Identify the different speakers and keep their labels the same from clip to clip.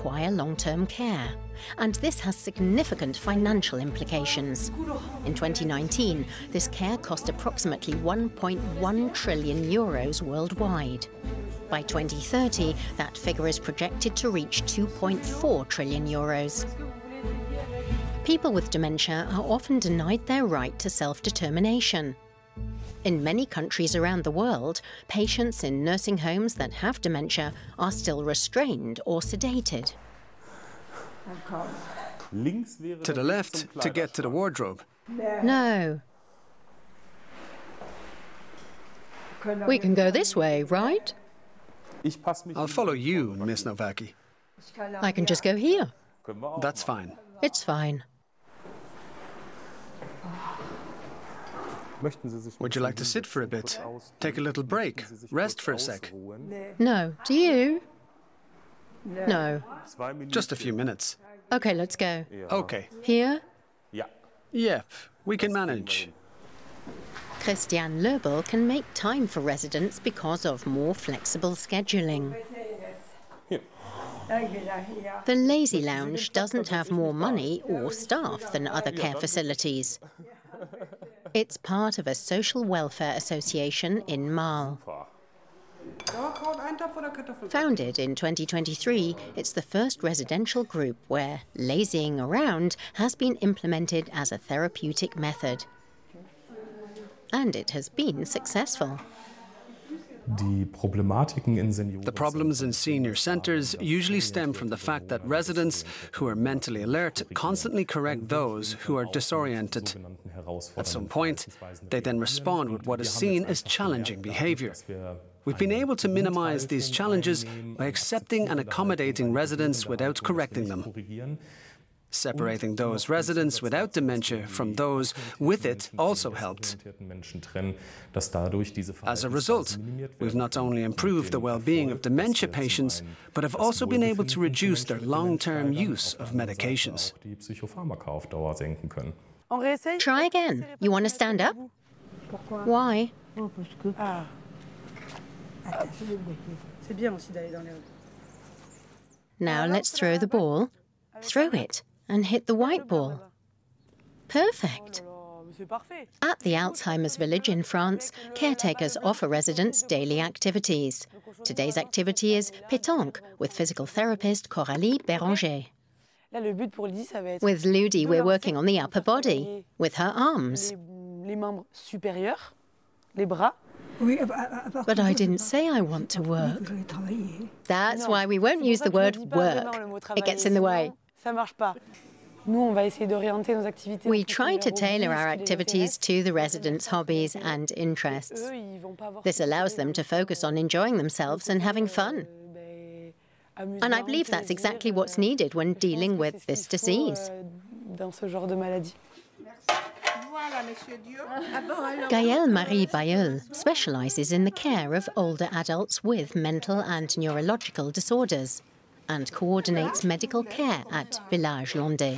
Speaker 1: require long-term care, and this has significant financial implications. In 2019, this care cost approximately 1.1 trillion euros worldwide. By 2030, that figure is projected to reach 2.4 trillion euros. People with dementia are often denied their right to self-determination. In many countries around the world, patients in nursing homes that have dementia are still restrained or sedated.
Speaker 2: To the left to get to the wardrobe.
Speaker 1: No. We can go this way, right?
Speaker 2: I'll follow you, Miss Nowacki.
Speaker 1: I can just go here.
Speaker 2: That's fine.
Speaker 1: It's fine.
Speaker 2: Would you like to sit for a bit? Take a little break? Rest for a sec?
Speaker 1: No. Do you? No.
Speaker 2: Just a few minutes.
Speaker 1: Okay, let's go.
Speaker 2: Okay.
Speaker 1: Here?
Speaker 2: Yep, we can manage.
Speaker 1: Christiane Löbel can make time for residents because of more flexible scheduling. The Lazy Lounge doesn't have more money or staff than other care facilities. It's part of a social welfare association in Marl. Founded in 2023, it's the first residential group where lazying around has been implemented as a therapeutic method. And it has been successful.
Speaker 2: The problems in senior centres usually stem from the fact that residents who are mentally alert constantly correct those who are disoriented. At some point, they then respond with what is seen as challenging behaviour. We've been able to minimise these challenges by accepting and accommodating residents without correcting them. Separating those residents without dementia from those with it also helped. As a result, we've not only improved the well-being of dementia patients, but have also been able to reduce their long-term use of medications.
Speaker 1: Try again. You want to stand up? Why? Now let's throw the ball. Throw it and hit the white ball. Perfect. At the Alzheimer's Village in France, caretakers offer residents daily activities. Today's activity is pétanque with physical therapist Coralie Béranger. With Ludi, we're working on the upper body, with her arms. But I didn't say I want to work. That's why we won't use the word work. It gets in the way. We try to tailor our activities to the residents' hobbies and interests. This allows them to focus on enjoying themselves and having fun. And I believe that's exactly what's needed when dealing with this disease. Gaëlle Marie Bayeul specialises in the care of older adults with mental and neurological disorders and coordinates medical care at Village Landais.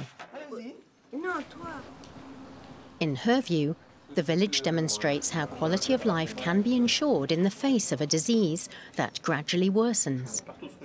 Speaker 1: In her view, the village demonstrates how quality of life can be ensured in the face of a disease that gradually worsens.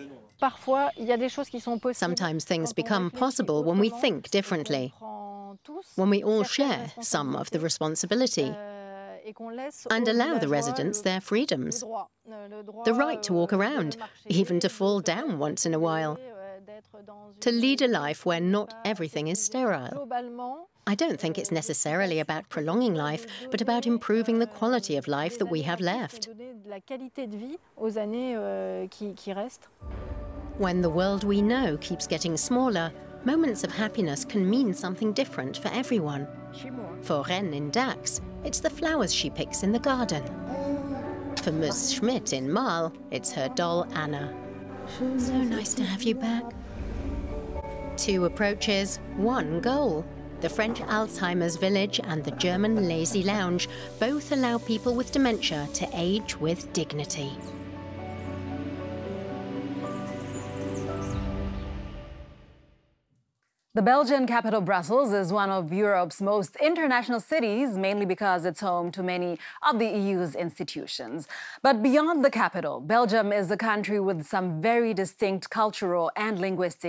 Speaker 1: Sometimes things become possible when we think differently, when we all share some of the responsibility and allow the residents their freedoms. The right to walk around, even to fall down once in a while. To lead a life where not everything is sterile. I don't think it's necessarily about prolonging life, but about improving the quality of life that we have left. When the world we know keeps getting smaller, moments of happiness can mean something different for everyone. For Ren in Dax, it's the flowers she picks in the garden. For Ms. Schmidt in Marl, it's her doll Anna. So nice to have you back. 2 approaches, 1 goal. The French Alzheimer's Village and the German Lazy Lounge both allow people with dementia to age with dignity.
Speaker 3: The Belgian capital, Brussels, is one of Europe's most international cities, mainly because it's home to many of the EU's institutions. But beyond the capital, Belgium is a country with some very distinct cultural and linguistic